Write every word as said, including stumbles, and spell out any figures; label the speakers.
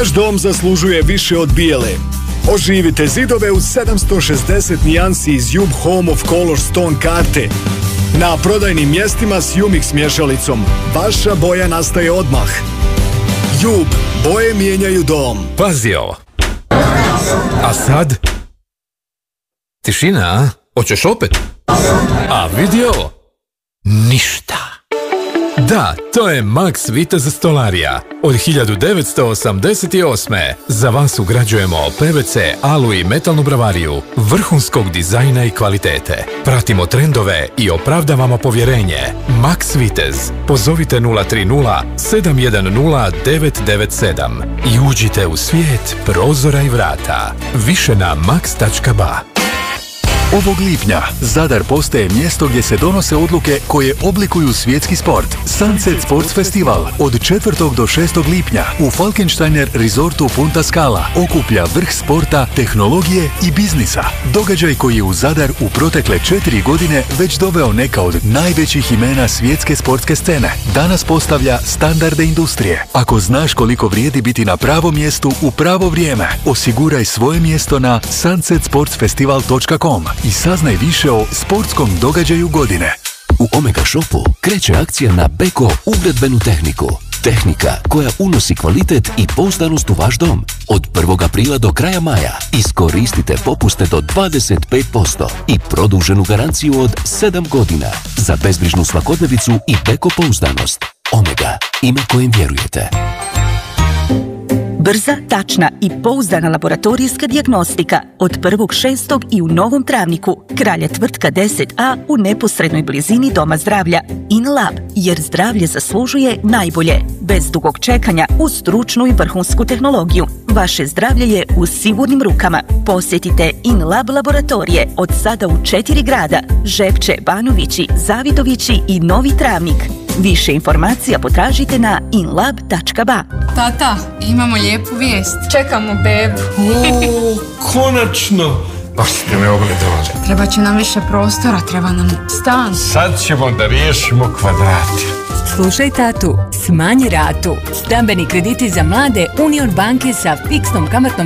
Speaker 1: Vaš dom zaslužuje više od bijele. Oživite zidove u sedamsto šezdeset nijansi iz Jub Home of Color Stone karte. Na prodajnim mjestima s Umix mješalicom. Vaša boja nastaje odmah. Jub, boje mijenjaju dom.
Speaker 2: Pazi ovo. A sad? Tišina, a? Hoćeš opet? A vidi ovo? Ništa. Da, to je Max Vitez stolarija. Od hiljadu devetsto osamdeset osme. Za vas ugrađujemo P V C, alu i metalnu bravariju, vrhunskog dizajna i kvalitete. Pratimo trendove i opravdavamo povjerenje. Max Vitez. Pozovite nula tri nula sedam jedan nula devet devet sedam i uđite u svijet prozora i vrata. Više na max tačka ba.
Speaker 3: Ovog lipnja Zadar postaje mjesto gdje se donose odluke koje oblikuju svjetski sport. Sunset Sports Festival od četvrtog do šestog lipnja u Falkensteiner Resortu Punta Scala okuplja vrh sporta, tehnologije i biznisa. Događaj koji je u Zadar u protekle četiri godine već doveo neka od najvećih imena svjetske sportske scene. Danas postavlja standarde industrije. Ako znaš koliko vrijedi biti na pravom mjestu u pravo vrijeme, osiguraj svoje mjesto na sunset sports festival točka com i saznaj više o sportskom događaju godine.
Speaker 4: U Omega Shopu kreće akcija na Beko ugradbenu tehniku. Tehnika koja unosi kvalitet i pouzdanost u vaš dom. Od prvog aprila do kraja maja iskoristite popuste do dvadeset pet posto i produženu garanciju od sedam godina za bezbrižnu svakodnevicu i Beko pouzdanost. Omega, ime kojem vjerujete.
Speaker 5: Brza, tačna i pouzdana laboratorijska dijagnostika od prvog šestog i u Novom Travniku. Kralja tvrtka deset a u neposrednoj blizini Doma zdravlja. InLab, jer zdravlje zaslužuje najbolje. Bez dugog čekanja uz stručnu i vrhunsku tehnologiju. Vaše zdravlje je u sigurnim rukama. Posjetite InLab laboratorije od sada u četiri grada. Žepče, Banovići, Zavidovići i Novi Travnik. Više informacija potražite na inlab tačka ba.
Speaker 6: Tata, imamo lijepu vijest. Čekamo bebu.
Speaker 7: O, konačno! Baš ste me ogledali.
Speaker 6: Treba će nam više prostora, treba nam stan.
Speaker 7: Sad ćemo da riješimo kvadrate.
Speaker 8: Slušaj tatu, smanji ratu. Stambeni krediti za mlade Union banke sa fiksnom kamatnom